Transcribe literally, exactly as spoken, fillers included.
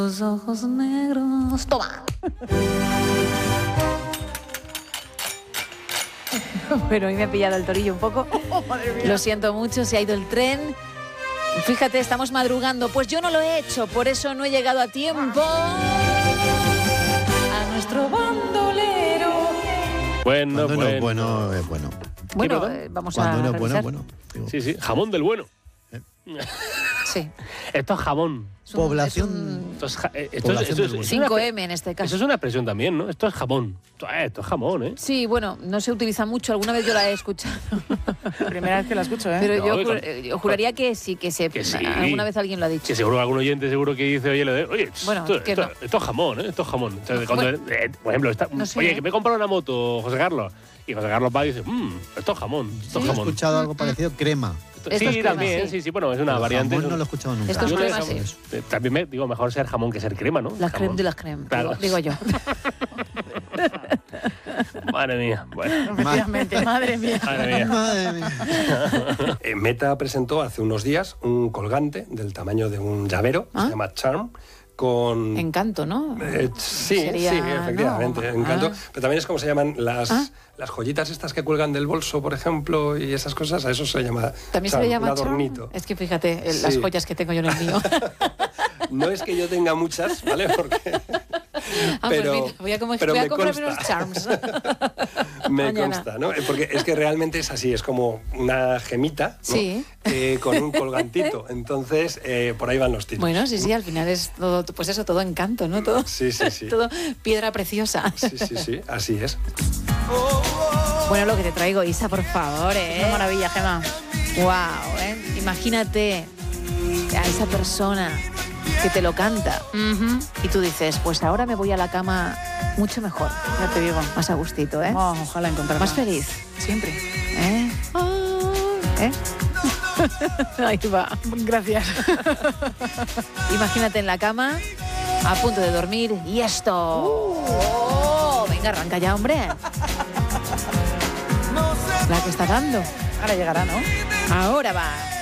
Los ojos negros. Toma. Bueno, hoy me ha pillado el torillo un poco. Oh, madre mía. Lo siento mucho, se ha ido el tren. Fíjate, estamos madrugando. Pues yo no lo he hecho, por eso no he llegado a tiempo a nuestro bandolero. Bueno, Cuando bueno. no bueno es bueno. Bueno, perdón? eh, vamos Cuando a no es bueno revisar. es bueno. Digo, Sí, sí, jamón del bueno. Sí. Esto es jamón. Es un- Población- es un Esto es, ja- eh, esto Población es, esto es- del es una cinco pre- eme en este Eso caso. es una expresión también, ¿no? Esto es jamón. Esto, eh, esto es jamón, ¿eh? Sí, bueno, no se utiliza mucho. Alguna vez yo la he escuchado. Primera vez que la escucho, ¿eh? Pero No, yo, oiga. jur- eh, yo juraría que sí, que se. Que sí. Alguna vez alguien lo ha dicho. Que seguro algún oyente seguro que dice, oye, lo de, oye, Bueno, esto, que esto- no. esto es jamón, ¿eh? Esto es jamón. O sea, No, cuando, bueno. eh, por ejemplo, está- No sé, oye, ¿eh? que me he comprado una moto, José Carlos. Y José Carlos va y dice, mmm, esto es jamón, esto es Yo he jamón. escuchado algo parecido, crema. Esto- Esto sí, es crema, también, sí. sí, sí, bueno, es una Pero variante. jamón es no un- lo he escuchado nunca. Esto es Yo crema, le- sí. eh, También me digo, mejor ser jamón que ser crema, ¿no? Las creme Jamón. de las creme, Claro. digo, digo yo. Madre mía, bueno. Efectivamente, madre mía. Madre mía. Madre mía. Eh, Meta presentó hace unos días un colgante del tamaño de un llavero, ¿Ah? se llama Charm, con... Encanto, ¿no? Eh, sí, Sería, sí, efectivamente, ¿no? encanto. Ah. Pero también es como se llaman las, Ah. las joyitas estas que cuelgan del bolso, por ejemplo, y esas cosas, a eso se llama También charm, se le llama un charm. adornito. Es que fíjate, eh, las Sí. joyas que tengo yo en el mío. No es que yo tenga muchas, ¿vale? Porque... Ah, pero, pues mira, voy a, comer, pero voy a me comprarme consta. unos charms. Me Mañana. consta, ¿no? Eh, Porque es que realmente es así, es como una gemita, ¿no? Sí. Eh, con un colgantito. Entonces, eh, por ahí van los tiros. Bueno, sí, sí, al final es todo, pues eso, todo encanto, ¿no? Todo, Sí, sí, sí. todo piedra preciosa. Sí, sí, sí, así es. Bueno, lo que te traigo, Isa, por favor, ¿eh? Una maravilla, Gemma. Wow, ¿eh? Imagínate a esa persona que te lo canta y tú dices, pues ahora me voy a la cama mucho mejor, Ya te digo. más a gustito, ¿eh? Oh, ojalá encontrarla. Más feliz, Siempre. ¿eh? ¿Eh? Ahí va. Gracias. Imagínate en la cama, a punto de dormir, y esto. Oh, venga, arranca ya, hombre. La que está dando. Ahora llegará, ¿no? Ahora va.